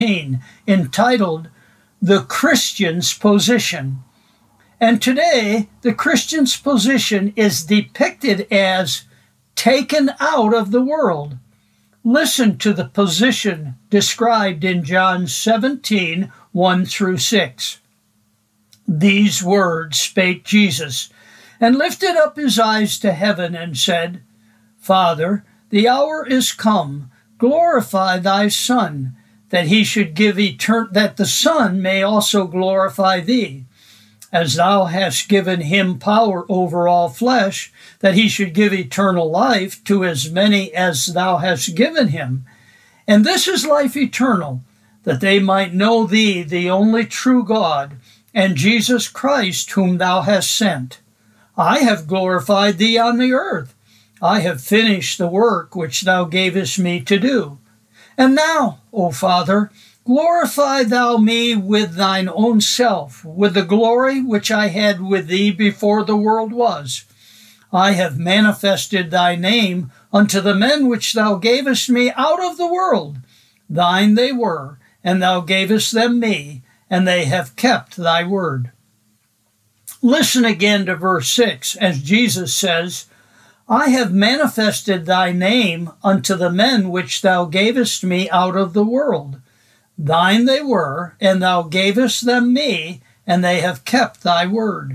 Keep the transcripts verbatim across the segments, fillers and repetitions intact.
entitled The Christian's Position. And today, the Christian's position is depicted as taken out of the world. Listen to the position described in John seventeen, one through six. These words spake Jesus, and lifted up his eyes to heaven, and said, Father, the hour is come, glorify thy Son, that he should give etern- that the Son may also glorify thee, as thou hast given him power over all flesh, that he should give eternal life to as many as thou hast given him. And this is life eternal, that they might know thee, the only true God, and Jesus Christ, whom thou hast sent. I have glorified thee on the earth. I have finished the work which thou gavest me to do. And now, O Father, glorify thou me with thine own self, with the glory which I had with thee before the world was. I have manifested thy name unto the men which thou gavest me out of the world. Thine they were, and thou gavest them me, and they have kept thy word. Listen again to verse six, as Jesus says, I have manifested thy name unto the men which thou gavest me out of the world. Thine they were, and thou gavest them me, and they have kept thy word.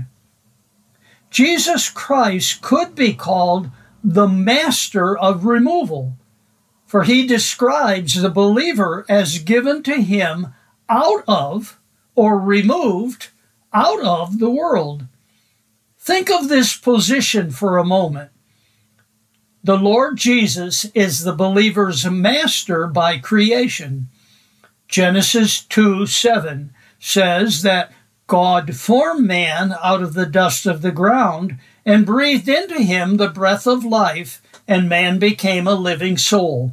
Jesus Christ could be called the master of removal, for he describes the believer as given to him out of, or removed out of the world. Think of this position for a moment. The Lord Jesus is the believer's master by creation. Genesis two seven says that God formed man out of the dust of the ground and breathed into him the breath of life, and man became a living soul.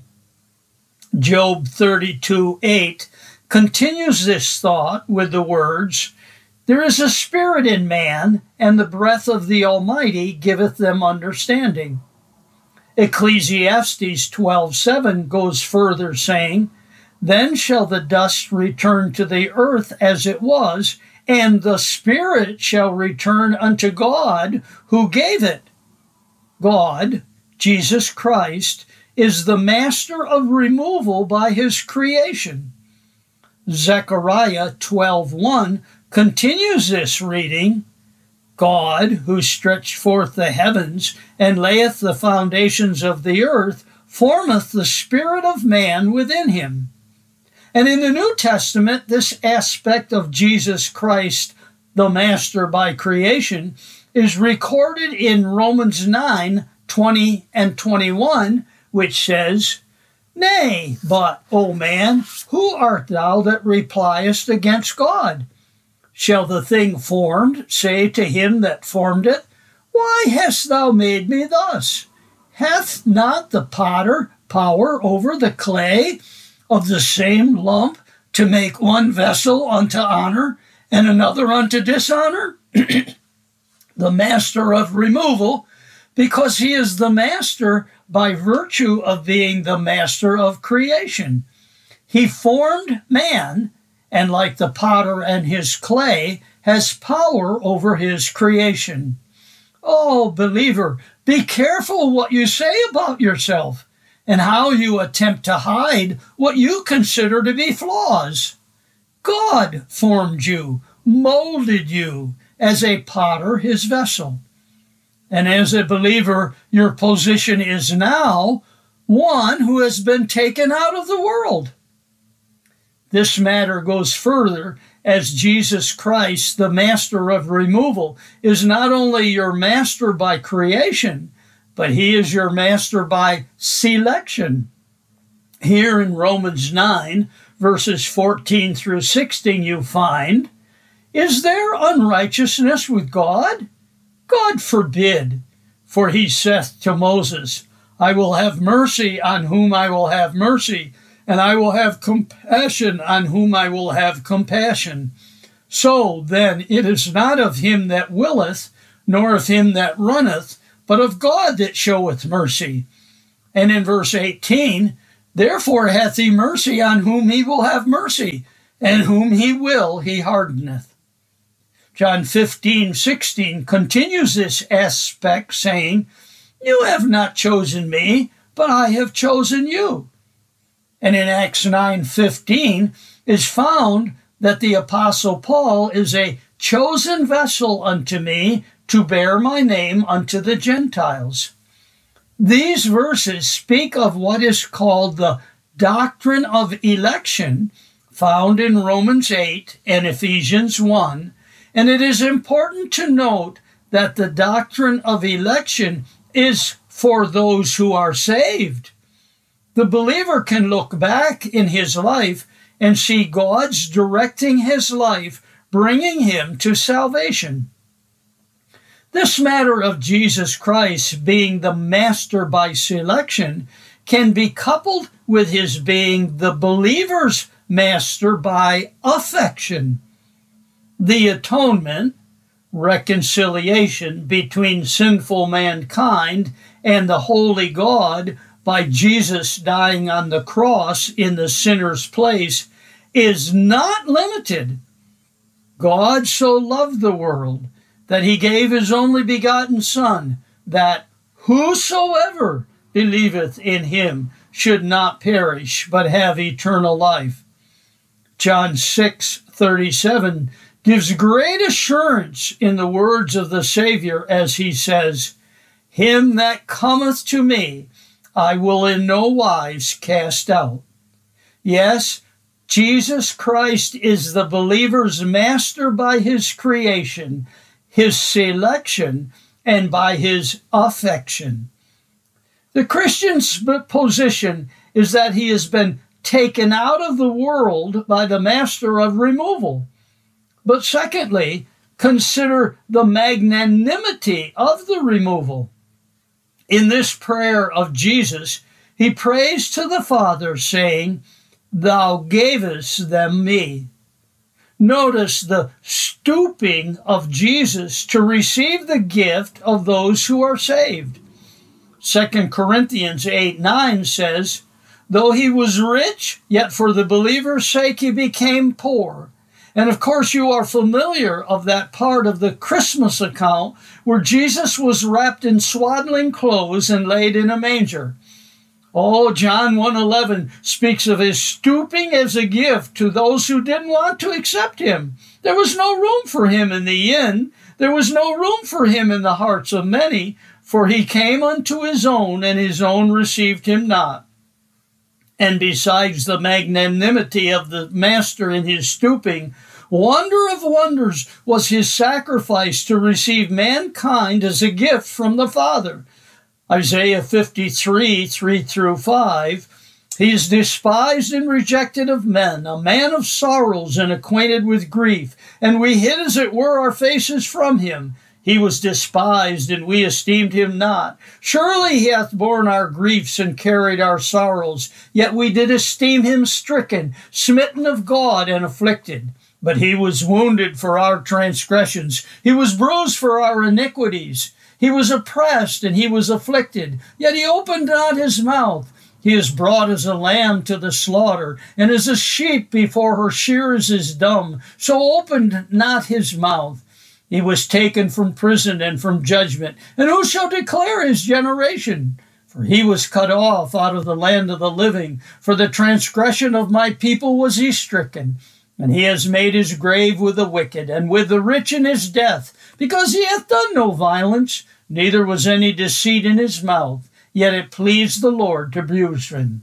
Job thirty-two eight continues this thought with the words, There is a spirit in man, and the breath of the Almighty giveth them understanding. Ecclesiastes twelve seven goes further, saying, Then shall the dust return to the earth as it was, and the spirit shall return unto God who gave it. God, Jesus Christ, is the master of removal by his creation. Zechariah twelve one continues this reading, God, who stretched forth the heavens and layeth the foundations of the earth, formeth the spirit of man within him. And in the New Testament, this aspect of Jesus Christ, the master by creation, is recorded in Romans nine twenty and twenty-one, which says, Nay, but, O man, who art thou that repliest against God? Shall the thing formed say to him that formed it, Why hast thou made me thus? Hath not the potter power over the clay of the same lump to make one vessel unto honor and another unto dishonor? The master of removal, because he is the master by virtue of being the master of creation. He formed man, and like the potter and his clay, has power over his creation. Oh, believer, be careful what you say about yourself and how you attempt to hide what you consider to be flaws. God formed you, molded you as a potter, his vessel. And as a believer, your position is now one who has been taken out of the world. This matter goes further, as Jesus Christ, the master of removal, is not only your master by creation, but he is your master by selection. Here in Romans nine, verses fourteen through sixteen, you find, Is there unrighteousness with God? God forbid. For he saith to Moses, I will have mercy on whom I will have mercy, and I will have compassion on whom I will have compassion. So then it is not of him that willeth, nor of him that runneth, but of God that showeth mercy. And in verse eighteen, Therefore hath he mercy on whom he will have mercy, and whom he will he hardeneth. John fifteen sixteen continues this aspect, saying, You have not chosen me, but I have chosen you. And in Acts nine fifteen is found that the Apostle Paul is a chosen vessel unto me to bear my name unto the Gentiles. These verses speak of what is called the doctrine of election, found in Romans eight and Ephesians one, and it is important to note that the doctrine of election is for those who are saved. The believer can look back in his life and see God's directing his life, bringing him to salvation. This matter of Jesus Christ being the master by selection can be coupled with his being the believer's master by affection. The atonement, reconciliation between sinful mankind and the holy God by Jesus dying on the cross in the sinner's place, is not limited. God so loved the world that he gave his only begotten Son, that whosoever believeth in him should not perish, but have eternal life. John six thirty-seven gives great assurance in the words of the Savior as he says, Him that cometh to me I will in no wise cast out. Yes, Jesus Christ is the believer's master by his creation, his selection, and by his affection. The Christian's position is that he has been taken out of the world by the master of removal. But secondly, consider the magnanimity of the removal. In this prayer of Jesus, he prays to the Father, saying, Thou gavest them me. Notice the stooping of Jesus to receive the gift of those who are saved. Second Corinthians eight nine says, Though he was rich, yet for the believer's sake he became poor. And of course you are familiar of that part of the Christmas account where Jesus was wrapped in swaddling clothes and laid in a manger. Oh, John one eleven speaks of his stooping as a gift to those who didn't want to accept him. There was no room for him in the inn. There was no room for him in the hearts of many, for he came unto his own, and his own received him not. And besides the magnanimity of the master in his stooping, wonder of wonders was his sacrifice to receive mankind as a gift from the Father. Isaiah fifty-three, three through five, He is despised and rejected of men, a man of sorrows and acquainted with grief, and we hid as it were our faces from him. He was despised, and we esteemed him not. Surely he hath borne our griefs and carried our sorrows, yet we did esteem him stricken, smitten of God, and afflicted. But he was wounded for our transgressions, he was bruised for our iniquities. He was oppressed, and he was afflicted, yet he opened not his mouth. He is brought as a lamb to the slaughter, and as a sheep before her shearers is dumb, so opened not his mouth. He was taken from prison and from judgment, and who shall declare his generation? For he was cut off out of the land of the living. For the transgression of my people was he stricken. And he has made his grave with the wicked, and with the rich in his death, because he hath done no violence, neither was any deceit in his mouth. Yet it pleased the Lord to bruise him.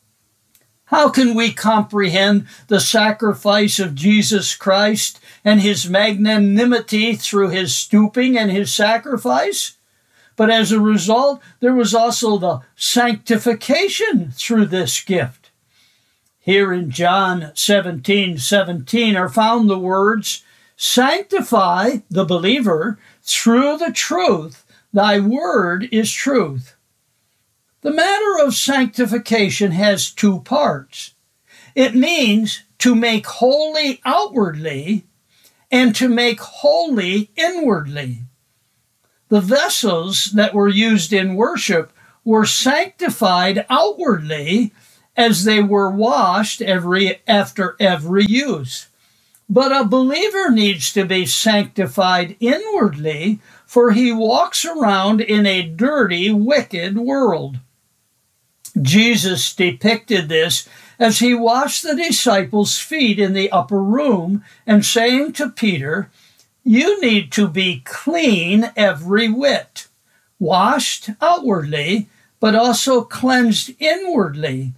How can we comprehend the sacrifice of Jesus Christ and his magnanimity through his stooping and his sacrifice? But as a result, there was also the sanctification through this gift. Here in John seventeen seventeen are found the words, "Sanctify the believer through the truth. Thy word is truth." The matter of sanctification has two parts. It means to make holy outwardly and to make holy inwardly. The vessels that were used in worship were sanctified outwardly as they were washed every after every use. But a believer needs to be sanctified inwardly, for he walks around in a dirty, wicked world. Jesus depicted this as he washed the disciples' feet in the upper room and saying to Peter, "You need to be clean every whit, washed outwardly, but also cleansed inwardly,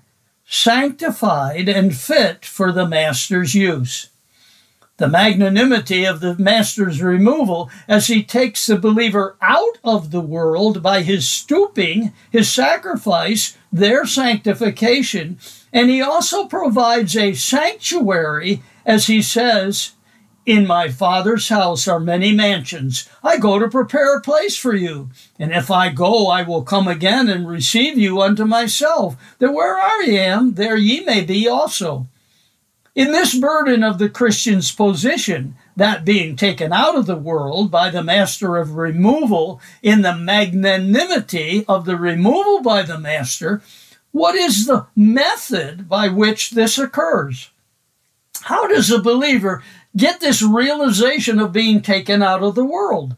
sanctified and fit for the Master's use." The magnanimity of the Master's removal as he takes the believer out of the world by his stooping, his sacrifice, their sanctification, and he also provides a sanctuary as he says, "In my Father's house are many mansions. I go to prepare a place for you. And if I go, I will come again and receive you unto myself, that where I am, there ye may be also." In this burden of the Christian's position, that being taken out of the world by the Master of removal, in the magnanimity of the removal by the Master, what is the method by which this occurs? How does a believer get this realization of being taken out of the world?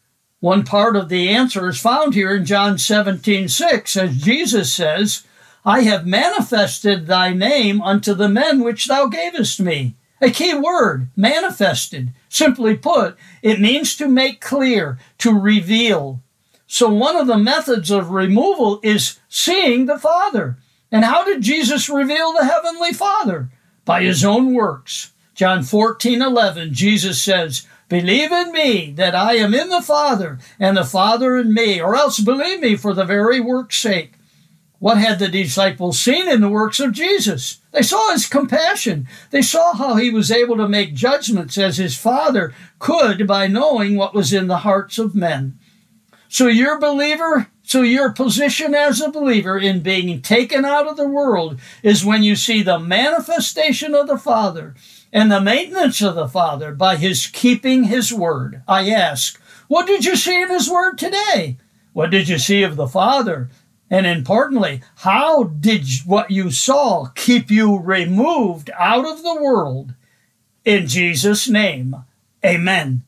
One part of the answer is found here in John seventeen six, as Jesus says, "I have manifested thy name unto the men which thou gavest me." A key word, manifested. Simply put, it means to make clear, to reveal. So one of the methods of removal is seeing the Father. And how did Jesus reveal the Heavenly Father? By his own works. John fourteen eleven, Jesus says, "Believe in me that I am in the Father, and the Father in me, or else believe me for the very work's sake." What had the disciples seen in the works of Jesus? They saw his compassion. They saw how he was able to make judgments as his Father could by knowing what was in the hearts of men. So your believer, so your position as a believer in being taken out of the world is when you see the manifestation of the Father and the maintenance of the Father by his keeping his word. I ask, what did you see in his word today? What did you see of the Father? And importantly, how did what you saw keep you removed out of the world? In Jesus' name, amen.